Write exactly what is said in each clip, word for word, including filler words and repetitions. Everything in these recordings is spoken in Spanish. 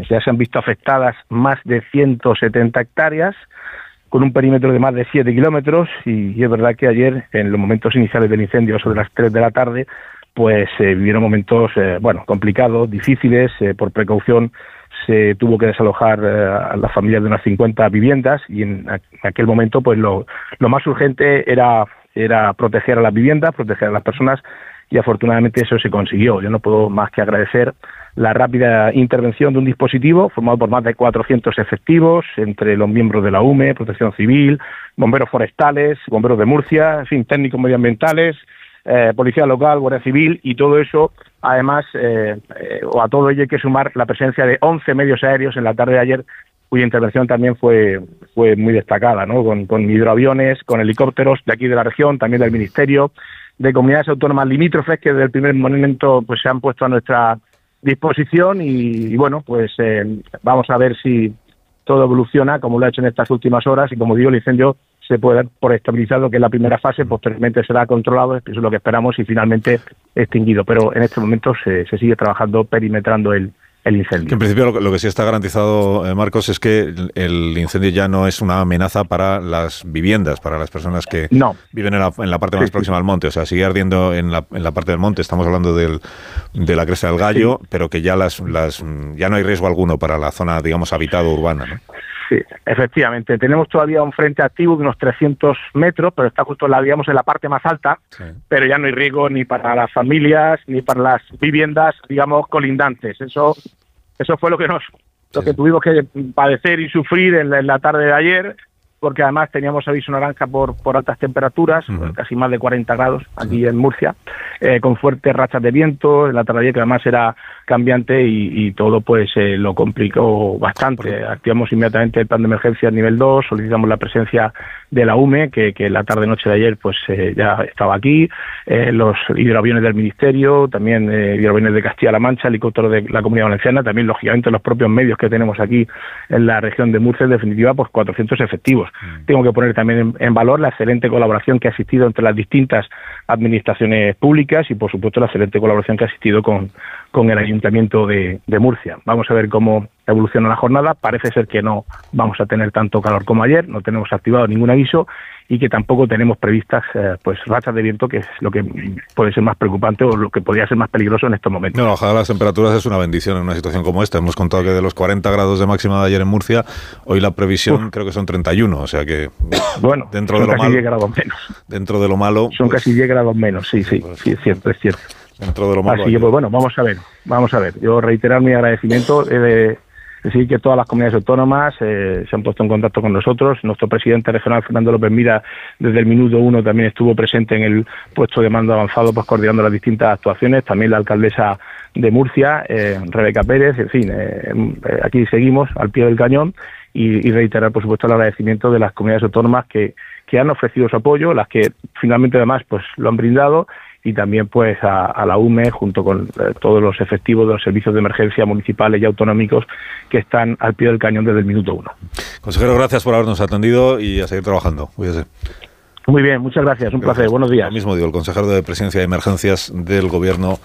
ya se han visto afectadas más de ciento setenta hectáreas, con un perímetro de más de siete kilómetros, y, y es verdad que ayer, en los momentos iniciales del incendio, sobre las tres de la tarde, pues eh, vivieron momentos, eh, bueno, complicados, difíciles. Eh, por precaución se tuvo que desalojar eh, a las familias de unas cincuenta viviendas, y en, a, en aquel momento, pues lo, lo más urgente era, era proteger a las viviendas, proteger a las personas, y afortunadamente eso se consiguió. Yo no puedo más que agradecer la rápida intervención de un dispositivo formado por más de cuatrocientos efectivos, entre los miembros de la U M E, Protección Civil, bomberos forestales, bomberos de Murcia, en fin, técnicos medioambientales, eh, policía local, guardia civil, y todo eso, además, eh, eh, o a todo ello hay que sumar la presencia de once medios aéreos en la tarde de ayer, cuya intervención también fue fue muy destacada, ¿no? Con, con hidroaviones, con helicópteros de aquí de la región, también del Ministerio, de comunidades autónomas limítrofes, que desde el primer momento pues se han puesto a nuestra disposición, y, y bueno, pues eh, vamos a ver si todo evoluciona como lo ha hecho en estas últimas horas, y como digo, el incendio se puede dar por estabilizado, que es la primera fase, posteriormente será controlado, eso es lo que esperamos, y finalmente extinguido, pero en este momento se, se sigue trabajando perimetrando el el incendio. Que en principio lo, lo que sí está garantizado, eh, Marcos, es que el, el incendio ya no es una amenaza para las viviendas, para las personas que no. viven en la, en la parte más sí, próxima sí. al monte. O sea, sigue ardiendo en la, en la parte del monte, estamos hablando del, de la Cresta del Gallo, sí. pero que ya las, las ya no hay riesgo alguno para la zona, digamos, habitada urbana, ¿no? Sí, efectivamente. Tenemos todavía un frente activo de unos trescientos metros, pero está justo en la, digamos, en la parte más alta, sí. pero ya no hay riesgo ni para las familias ni para las viviendas, digamos, colindantes. Eso eso fue lo que nos lo que tuvimos que padecer y sufrir en la, en la tarde de ayer, porque además teníamos aviso naranja por por altas temperaturas, uh-huh. casi más de cuarenta grados aquí uh-huh. en Murcia, eh, con fuertes rachas de viento en la tarde de ayer, que además era cambiante, y, y todo pues eh, lo complicó bastante. Activamos inmediatamente el plan de emergencia nivel dos, solicitamos la presencia de la U M E, que, que la tarde-noche de ayer pues eh, ya estaba aquí, eh, los hidroaviones del Ministerio, también eh, hidroaviones de Castilla-La Mancha, helicópteros de la Comunidad Valenciana, también lógicamente los propios medios que tenemos aquí en la región de Murcia, en definitiva pues cuatrocientos efectivos. Mm. Tengo que poner también en, en valor la excelente colaboración que ha existido entre las distintas administraciones públicas, y por supuesto la excelente colaboración que ha existido con, con el Ayuntamiento de, de Murcia. Vamos a ver cómo evoluciona la jornada. Parece ser que no vamos a tener tanto calor como ayer, no tenemos activado ningún aviso, y que tampoco tenemos previstas eh, pues rachas de viento, que es lo que puede ser más preocupante o lo que podría ser más peligroso en estos momentos. No, bajar las temperaturas es una bendición en una situación como esta. Hemos contado que de los cuarenta grados de máxima de ayer en Murcia, hoy la previsión Uf. creo que son treinta y uno, o sea que bueno, dentro son de lo casi malo, diez grados menos. Dentro de lo malo, son pues, casi diez grados menos, sí, sí, pues, sí, es cierto, es cierto. Dentro de lo malo. Así que pues bueno, vamos a ver, vamos a ver. Yo reiterar mi agradecimiento eh, de decir que todas las comunidades autónomas eh, se han puesto en contacto con nosotros. Nuestro presidente regional, Fernando López Mira, desde el minuto uno también estuvo presente en el puesto de mando avanzado, pues coordinando las distintas actuaciones. También la alcaldesa de Murcia, eh, Rebeca Pérez, en fin, eh, eh, aquí seguimos al pie del cañón, y, y reiterar, por supuesto, el agradecimiento de las comunidades autónomas que, que han ofrecido su apoyo, las que finalmente además pues lo han brindado, y también pues a, a la U M E, junto con eh, todos los efectivos de los servicios de emergencia municipales y autonómicos que están al pie del cañón desde el minuto uno. Consejero, gracias por habernos atendido y a seguir trabajando. Cuídese. Muy bien, muchas gracias, un gracias. placer, buenos días. Lo mismo digo, el consejero de Presidencia y Emergencias del Gobierno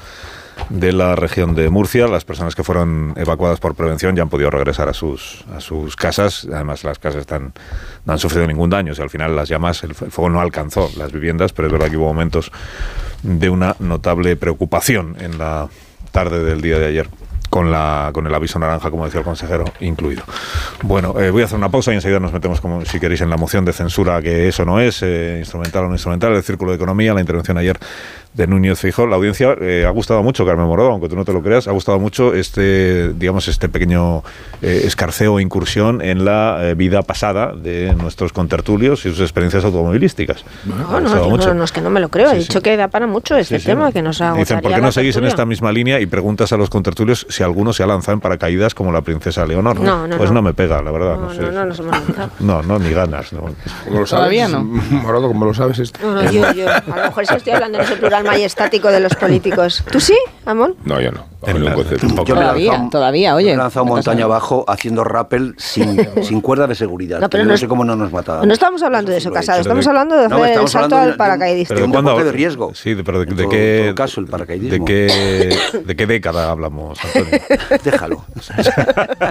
de la región de Murcia. Las personas que fueron evacuadas por prevención ya han podido regresar a sus a sus casas. Además, las casas están, no han sufrido ningún daño. O sea, al final las llamas, el, el fuego no alcanzó las viviendas, pero es verdad que hubo momentos de una notable preocupación en la tarde del día de ayer, con la con el aviso naranja, como decía el consejero, incluido. Bueno, eh, voy a hacer una pausa y enseguida nos metemos, como si queréis, en la moción de censura, que eso no es, eh, instrumental o no instrumental, el Círculo de Economía, la intervención ayer de Núñez Feijóo. La audiencia eh, ha gustado mucho, Carmen Morado, aunque tú no te lo creas, ha gustado mucho este, digamos, este pequeño eh, escarceo o incursión en la eh, vida pasada de nuestros contertulios y sus experiencias automovilísticas. No, no, no, no, no, es que no me lo creo, sí, he dicho sí. que da para mucho este sí, tema, sí. que nos ha Dicen, ¿por qué no seguís en esta misma línea y preguntas a los contertulios si alguno se ha lanzado en paracaídas como la princesa Leonor? No, no, pues no. no me pega, la verdad. No, no, sé. no, no nos hemos lanzado. No, no, ni ganas. No. ¿Cómo lo sabes? Todavía no. Morado, ¿cómo lo sabes esto? No, no, yo, yo. A lo mejor es que estoy hablando en ese plural majestático de los políticos. ¿Tú sí, Amón? No, yo no. En la, yo todavía, lanzado, todavía, oye. Me he lanzado montaña abajo haciendo rappel sin, sin cuerda de seguridad. No, pero no, no sé cómo no nos mataban. No estamos hablando de eso, Casado. Estamos hablando de hacer no, el salto al paracaidismo. De un deporte de riesgo. Sí, pero de, de, todo, qué... En todo caso, el paracaidismo. ¿De qué, de qué década hablamos, Antonio? Déjalo.